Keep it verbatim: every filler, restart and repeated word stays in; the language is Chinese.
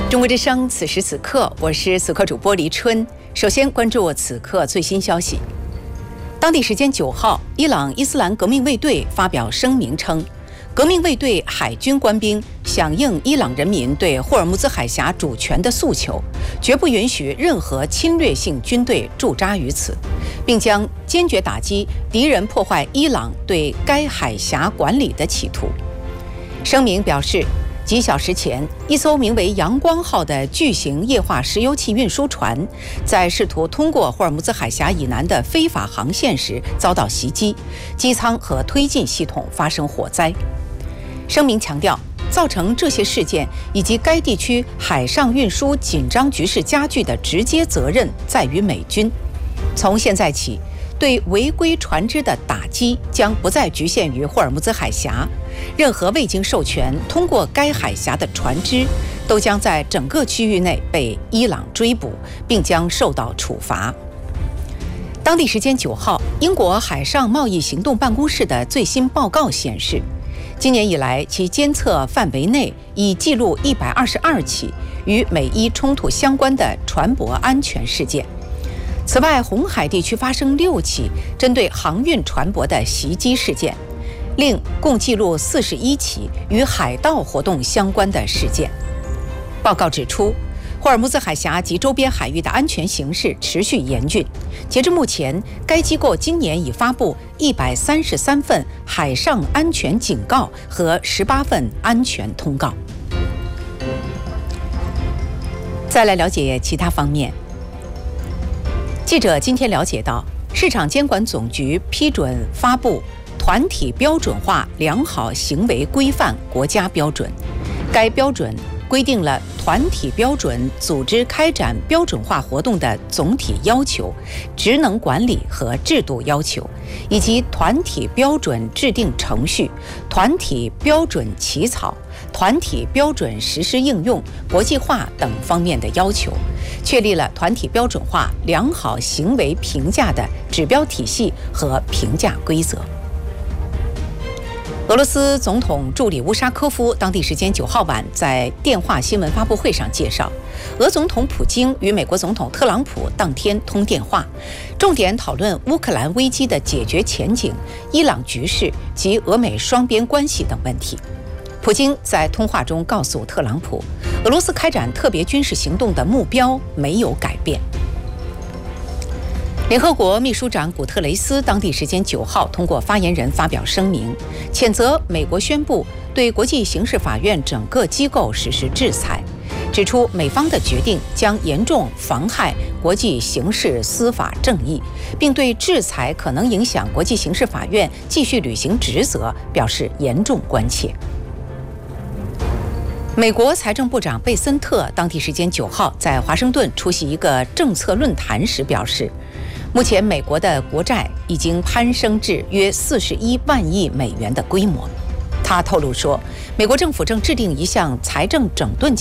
中国之声，此时此刻，我是此刻主播黎春。首先关注此刻最新消息。当地时间九号，伊朗伊斯兰革命卫队发表声明称，革命卫队海军官兵响应伊朗人民对霍尔木兹海峡主权的诉求，绝不允许任何侵略性军队驻扎于此，并将坚决打击敌人破坏伊朗对该海峡管理的企图。声明表示，几小时前，一艘名为“阳光号”的巨型液化石油气运输船，在试图通过霍尔木兹海峡以南的非法航线时遭到袭击，机舱和推进系统发生火灾。声明强调，造成这些事件以及该地区海上运输紧张局势加剧的直接责任在于美军。从现在起，对违规船只的打击将不再局限于霍尔木兹海峡，任何未经授权通过该海峡的船只都将在整个区域内被伊朗追捕，并将受到处罚。当地时间九号，英国海上贸易行动办公室的最新报告显示，今年以来，其监测范围内已记录一百二十二起与美伊冲突相关的船舶安全事件。此外，红海地区发生六起针对航运船舶的袭击事件，另共记录四十一起与海盗活动相关的事件。报告指出，霍尔木兹海峡及周边海域的安全形势持续严峻。截至目前，该机构今年已发布一百三十三份海上安全警告和十八份安全通告。再来了解其他方面。记者今天了解到，市场监管总局批准发布团体标准化良好行为规范国家标准。该标准规定了团体标准组织开展标准化活动的总体要求、职能管理和制度要求，以及团体标准制定程序、团体标准起草、团体标准实施应用、国际化等方面的要求，确立了团体标准化良好行为评价的指标体系和评价规则。俄罗斯总统助理乌沙科夫当地时间九号晚在电话新闻发布会上介绍，俄总统普京与美国总统特朗普当天通电话，重点讨论乌克兰危机的解决前景、伊朗局势及俄美双边关系等问题。普京在通话中告诉特朗普，俄罗斯开展特别军事行动的目标没有改变。联合国秘书长古特雷斯当地时间九号通过发言人发表声明，谴责美国宣布对国际刑事法院整个机构实施制裁，指出美方的决定将严重妨害国际刑事司法正义，并对制裁可能影响国际刑事法院继续履行职责表示严重关切。美国财政部长贝森特当地时间九号在华盛顿出席一个政策论坛时表示，目前美国的国债已经攀升至约四十一万亿美元的规模。他透露说，美国政府正制定一项财政整顿